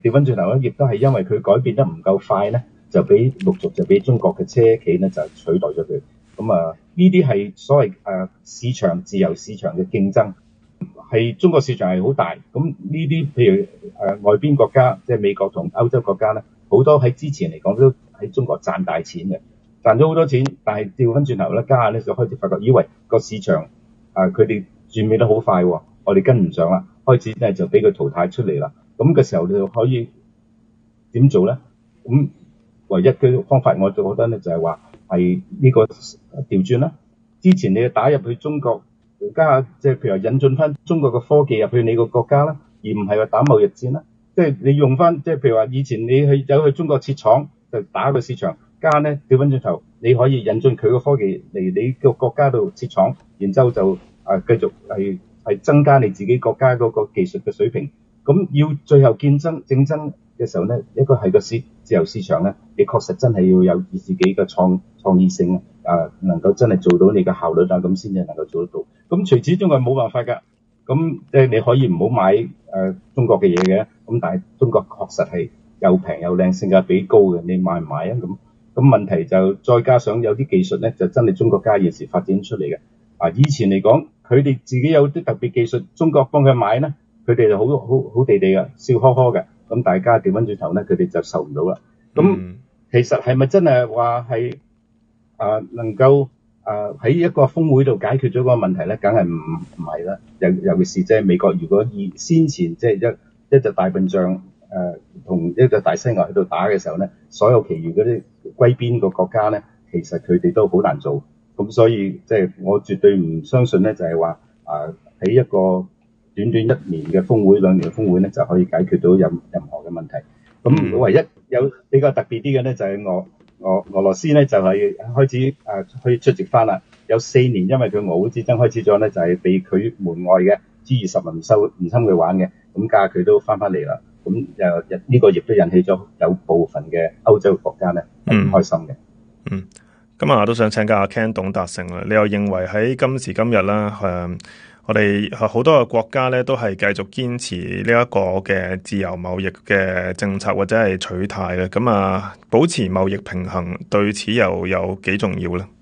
調翻轉頭咧，亦都係因為佢改變得唔夠快咧，陸續就俾中國嘅車企咧就取代咗佢。咁呢啲係所謂自由市場嘅競爭，係中國市場係好大。咁呢啲譬如外邊國家，即係美國同歐洲國家咧，好多喺之前嚟講都喺中國賺大錢嘅，賺咗好多錢。但係調翻轉頭咧，家下咧就開始發覺，以為個市場佢哋轉變得好快喎，我哋跟唔上啦，開始咧就俾佢淘汰出嚟啦。咁嘅時候你就可以點做咧？咁唯一嘅方法，我就覺得咧就係話係呢個調轉啦。之前你打入去中國，加即係譬如引進翻中國嘅科技入去你個國家啦，而唔係話打貿易戰啦。即係你用翻即係譬如話以前你走去中國設廠就打個市場，加咧調翻轉頭，你可以引進佢個科技嚟你個國家度設廠，然之後就繼續係增加你自己國家嗰個技術嘅水平。咁要最後競爭嘅時候咧，一個係個自由市場咧，你確實真係要有自己嘅創意性能夠真係做到你嘅效率咁先至能夠做得到。咁除此之外冇辦法㗎。咁即係你可以唔好買中國嘅嘢嘅，咁但係中國確實係又平又靚，性價比高嘅，你買唔買啊？咁問題就再加上有啲技術咧，就真係中國家現時發展出嚟嘅。以前嚟講，佢哋自己有啲特別技術，中國幫佢買咧，佢哋就好地地嘅，笑呵呵嘅。咁大家調翻轉頭咧，佢哋就受唔到啦。咁其實係咪真係話係能夠喺一個峰會度解決咗個問題咧？梗係唔係啦。尤其是即係美國，如果以先前即係一隻大笨象同一隻大犀牛喺度打嘅時候咧，所有其餘嗰啲歸邊個國家咧，其實佢哋都好難做。咁所以即係我絕對唔相信咧，就係話喺一個短短1年嘅峰會、2年嘅峰會咧，就可以解決到任何嘅問題。咁唯一有比較特別啲嘅咧，就係俄羅斯咧就係開始可以出席翻啦。有4年，因為佢俄烏之爭開始咗咧，就係被拒門外嘅 G20唔侵佢玩嘅，咁家下佢都翻嚟啦。咁呢個亦都引起咗有部分嘅歐洲國家咧唔開心嘅。 咁我都想請教阿 Ken 董達成啦，你又認為喺今時今日啦，我哋好多嘅國家咧都係繼續堅持呢一個嘅自由貿易嘅政策或者係取態咧，咁保持貿易平衡對此又有幾重要咧？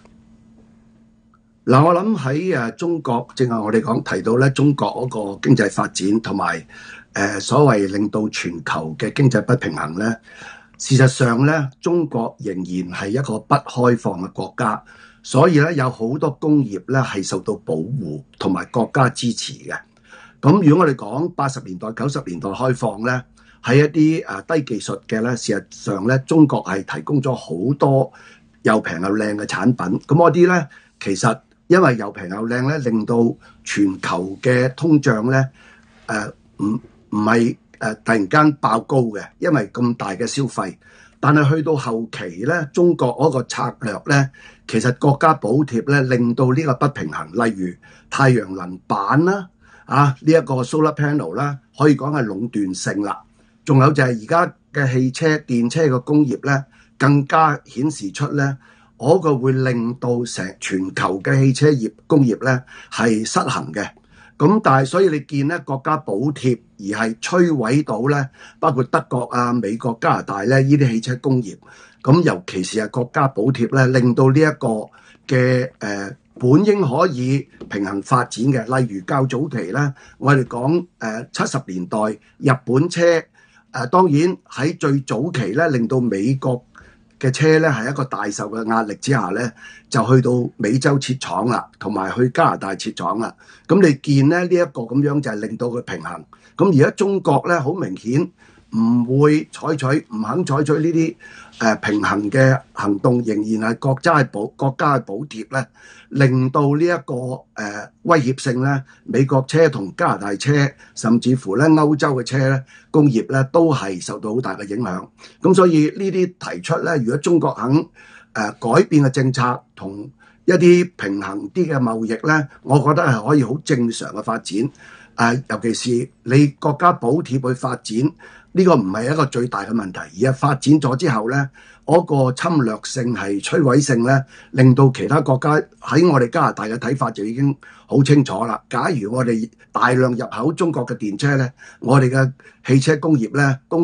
嗱，我諗喺中國，正係我哋提到咧，中國嗰個經濟發展同埋所謂令到全球嘅經濟不平衡咧，事實上咧，中國仍然係一個不開放嘅國家，所以咧有好多工業咧係受到保護同埋國家支持嘅。咁如果我哋講80年代、90年代開放咧，喺一啲低技術嘅咧，事實上咧，中國係提供咗好多又平又靚嘅產品。咁嗰啲咧，其實因為又平又靚咧，令到全球嘅通脹咧，唔係突然間爆高嘅，因為咁大嘅消費。但係去到後期咧，中國嗰個策略咧，其實國家補貼咧，令到呢個不平衡。例如太陽能板啦，呢一個 solar panel 啦，可以講係壟斷性啦。仲有就係而家嘅汽車、電車嘅工業咧，更加顯示出咧，嗰個會令到成全球嘅汽車業工業咧係失衡嘅。咁但係所以你見咧，國家補貼而係摧毀到咧，包括德國啊、美國、加拿大咧呢啲汽車工業。咁尤其是係國家補貼咧，令到呢一個嘅本應可以平衡發展嘅，例如較早期咧，我哋講70年代日本車當然喺最早期咧，令到美國嘅車咧係一個大受嘅壓力之下咧，就去到美洲設廠啦，同埋去加拿大設廠啦。咁你見咧呢一個咁樣就係令到佢平衡。咁而家中國咧好明顯唔肯採取呢啲平衡嘅行動，仍然係國家嘅補貼咧，令到呢一個威脅性咧，美國車同加拿大車，甚至乎咧歐洲嘅車咧工業咧都係受到好大嘅影響。咁所以呢啲提出咧，如果中國肯改變嘅政策同一啲平衡啲嘅貿易咧，我覺得係可以好正常嘅發展。尤其是你國家補貼去發展， 呢個唔係一個最大嘅問題，而係發展咗之後咧，嗰個侵略性係摧毀性咧，令到其他國家喺我哋加拿大嘅睇法就已經好清楚啦。假如我哋大量入口中國嘅電車咧，我哋嘅汽車工業咧，